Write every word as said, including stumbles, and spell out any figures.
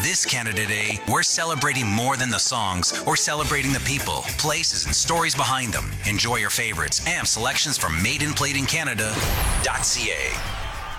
This Canada Day, we're celebrating more than the songs. We're celebrating the people, places, and stories behind them. Enjoy your favorites and selections from made in plate in Canada dot c a.